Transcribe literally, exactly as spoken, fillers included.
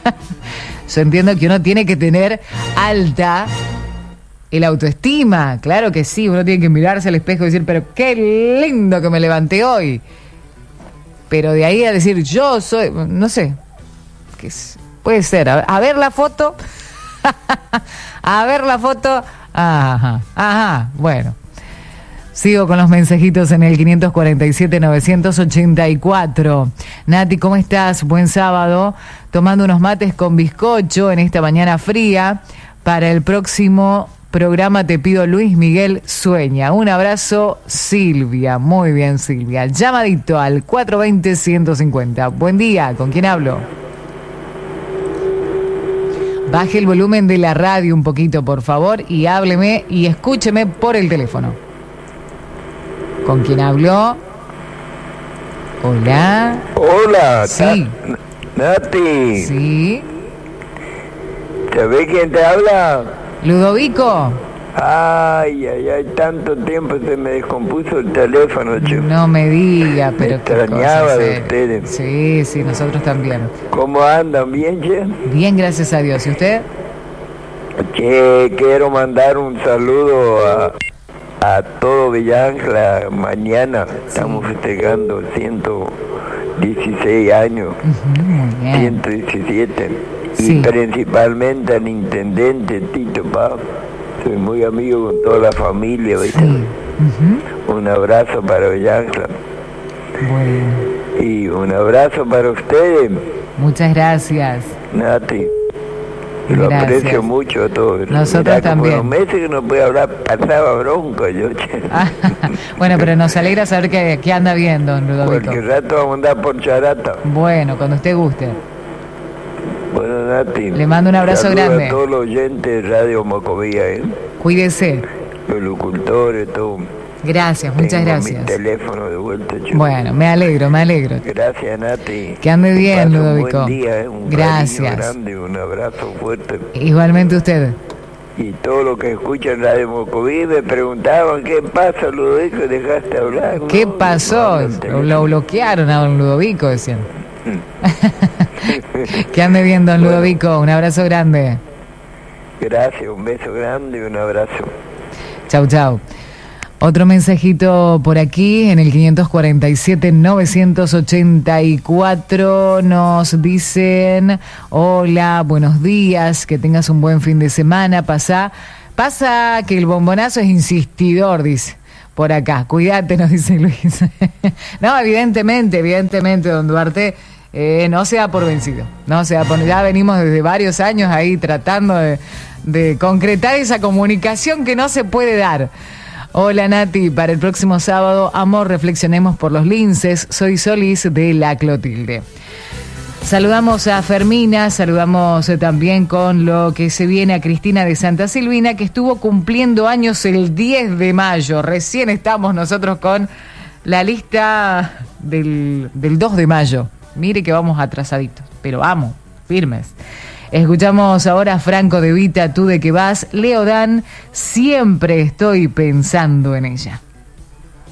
Yo entiendo que uno tiene que tener alta el autoestima, claro que sí, uno tiene que mirarse al espejo y decir, pero qué lindo que me levanté hoy. Pero de ahí a decir, yo soy, no sé, que puede ser, a, a ver la foto, a ver la foto, ajá, ajá, bueno. Sigo con los mensajitos en el quinientos cuarenta y siete, novecientos ochenta y cuatro. Nati, ¿cómo estás? Buen sábado. Tomando unos mates con bizcocho en esta mañana fría. Para el próximo programa te pido Luis Miguel Sueña. Un abrazo, Silvia. Muy bien, Silvia. Llamadito al cuatro veinte, ciento cincuenta. Buen día. ¿Con quién hablo? Baje el volumen de la radio un poquito, por favor, y hábleme y escúcheme por el teléfono. ¿Con quién habló? Hola. Hola. Sí. Nati. Sí. ¿Sabés quién te habla? Ludovico. Ay, ay, ay, tanto tiempo se me descompuso el teléfono, che. No me diga, pero me extrañaba de ustedes. Sí, sí, nosotros también. ¿Cómo andan? ¿Bien, che? Bien, gracias a Dios. ¿Y usted? Che, quiero mandar un saludo a... a todo Villa Ángela. Mañana estamos festejando ciento dieciséis años, uh-huh, muy bien. ciento diecisiete, sí. Y principalmente al intendente Tito Paz. Soy muy amigo con toda la familia, ¿viste? Sí. Uh-huh. Un abrazo para Villa Ángela. Bueno. Y un abrazo para ustedes. Muchas gracias. Nati. Lo Gracias. aprecio mucho a todos. Nosotros Mirá, también. Por los meses que no puede hablar, pasaba bronco yo, che. Ah, bueno, pero nos alegra saber que, que anda bien, don Ludovico. Porque rato vamos a andar por Charata. Bueno, cuando usted guste. Bueno, Nati. Le mando un abrazo Saludos grande. a todos los oyentes de Radio Mocovía, ¿eh? Cuídese. Los locutores, todo. Gracias, muchas Tengo gracias. mi teléfono de vuelta, chico. Bueno, me alegro, me alegro. Gracias, Nati. Que ande bien, Pasa Ludovico. Un buen día, ¿eh? Un Gracias. grande, un abrazo fuerte. Igualmente usted. Y todos los que escuchan Radio Mocovía me preguntaban, ¿qué pasa, Ludovico? ¿Dejaste hablar? ¿Qué no, pasó? no, Lo, lo bloquearon a don Ludovico, decían. Que ande bien, don Bueno. Ludovico. Un abrazo grande. Gracias, un beso grande y un abrazo. Chau, chau. Otro mensajito por aquí en el quinientos cuarenta y siete, novecientos ochenta y cuatro nos dicen, hola, buenos días, que tengas un buen fin de semana, pasa, pasa que el bombonazo es insistidor, dice, por acá, cuídate, nos dice Luis. No, evidentemente, evidentemente, don Duarte, eh, no se da por vencido, no se da por, ya venimos desde varios años ahí tratando de, de concretar esa comunicación que no se puede dar. Hola Nati, para el próximo sábado, amor, reflexionemos por los linces. Soy Solís de La Clotilde. Saludamos a Fermina, saludamos también con lo que se viene a Cristina de Santa Silvina, que estuvo cumpliendo años el diez de mayo. Recién estamos nosotros con la lista del, del dos de mayo. Mire que vamos atrasaditos, pero vamos, firmes. Escuchamos ahora a Franco De Vita, tú de que vas. Leodán, siempre estoy pensando en ella.